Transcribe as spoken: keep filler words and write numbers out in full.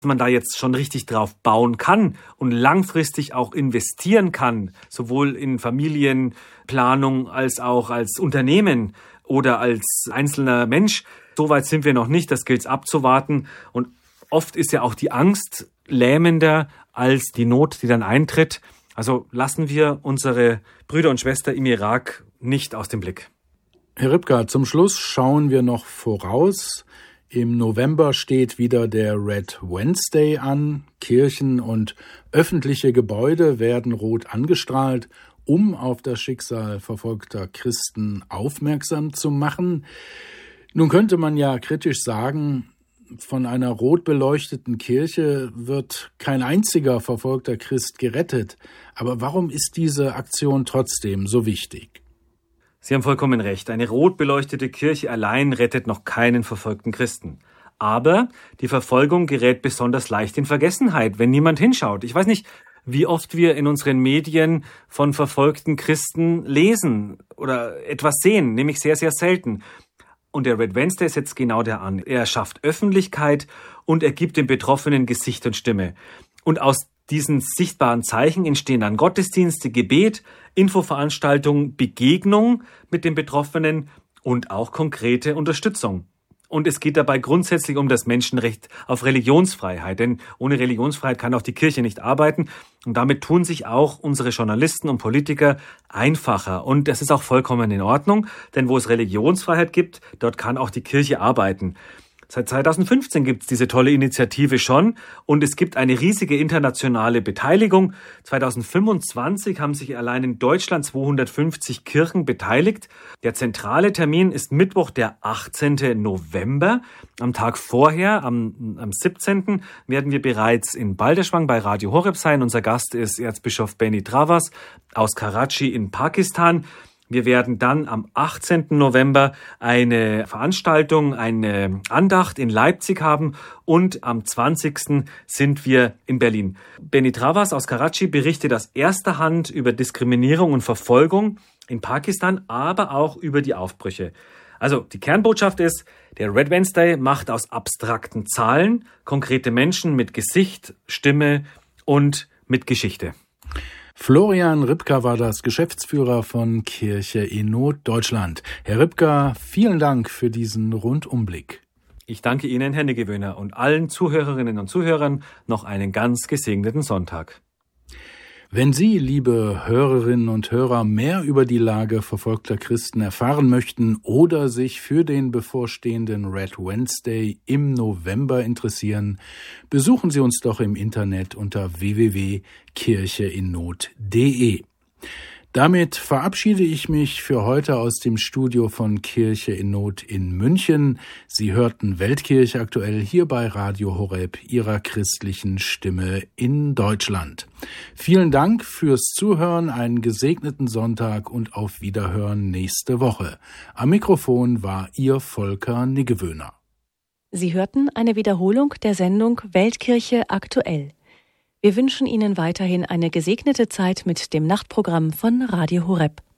man da jetzt schon richtig drauf bauen kann und langfristig auch investieren kann, sowohl in Familienplanung als auch als Unternehmen oder als einzelner Mensch. So weit sind wir noch nicht, das gilt es abzuwarten. Und oft ist ja auch die Angst lähmender als die Not, die dann eintritt. Also lassen wir unsere Brüder und Schwestern im Irak nicht aus dem Blick. Herr Ripka, zum Schluss schauen wir noch voraus. Im November steht wieder der Red Wednesday an. Kirchen und öffentliche Gebäude werden rot angestrahlt, um auf das Schicksal verfolgter Christen aufmerksam zu machen. Nun könnte man ja kritisch sagen, von einer rot beleuchteten Kirche wird kein einziger verfolgter Christ gerettet. Aber warum ist diese Aktion trotzdem so wichtig? Sie haben vollkommen recht. Eine rot beleuchtete Kirche allein rettet noch keinen verfolgten Christen. Aber die Verfolgung gerät besonders leicht in Vergessenheit, wenn niemand hinschaut. Ich weiß nicht, wie oft wir in unseren Medien von verfolgten Christen lesen oder etwas sehen, nämlich sehr, sehr selten. Und der Red Wednesday setzt genau da an. Er schafft Öffentlichkeit und er gibt den Betroffenen Gesicht und Stimme. Und aus diesen sichtbaren Zeichen entstehen dann Gottesdienste, Gebet, Infoveranstaltungen, Begegnung mit den Betroffenen und auch konkrete Unterstützung. Und es geht dabei grundsätzlich um das Menschenrecht auf Religionsfreiheit, denn ohne Religionsfreiheit kann auch die Kirche nicht arbeiten. Und damit tun sich auch unsere Journalisten und Politiker einfacher. Und das ist auch vollkommen in Ordnung, denn wo es Religionsfreiheit gibt, dort kann auch die Kirche arbeiten. Seit zweitausendfünfzehn gibt es diese tolle Initiative schon und es gibt eine riesige internationale Beteiligung. zweitausendfünfundzwanzig haben sich allein in Deutschland zweihundertfünfzig Kirchen beteiligt. Der zentrale Termin ist Mittwoch, der achtzehnten November. Am Tag vorher, am, am siebzehnten werden wir bereits in Balderschwang bei Radio Horeb sein. Unser Gast ist Erzbischof Benny Travas aus Karachi in Pakistan. Wir werden dann am achtzehnten November eine Veranstaltung, eine Andacht in Leipzig haben und am zwanzigsten sind wir in Berlin. Benny Travas aus Karachi berichtet aus erster Hand über Diskriminierung und Verfolgung in Pakistan, aber auch über die Aufbrüche. Also die Kernbotschaft ist, der Red Wednesday macht aus abstrakten Zahlen konkrete Menschen mit Gesicht, Stimme und mit Geschichte. Florian Ripka war das Geschäftsführer von Kirche in Not Deutschland. Herr Ripka, vielen Dank für diesen Rundumblick. Ich danke Ihnen, Herr Niggewöhner, und allen Zuhörerinnen und Zuhörern noch einen ganz gesegneten Sonntag. Wenn Sie, liebe Hörerinnen und Hörer, mehr über die Lage verfolgter Christen erfahren möchten oder sich für den bevorstehenden Red Wednesday im November interessieren, besuchen Sie uns doch im Internet unter w w w punkt kirche in not punkt d e. Damit verabschiede ich mich für heute aus dem Studio von Kirche in Not in München. Sie hörten Weltkirche aktuell hier bei Radio Horeb, Ihrer christlichen Stimme in Deutschland. Vielen Dank fürs Zuhören, einen gesegneten Sonntag und auf Wiederhören nächste Woche. Am Mikrofon war Ihr Volker Niggewöhner. Sie hörten eine Wiederholung der Sendung Weltkirche aktuell. Wir wünschen Ihnen weiterhin eine gesegnete Zeit mit dem Nachtprogramm von Radio Horeb.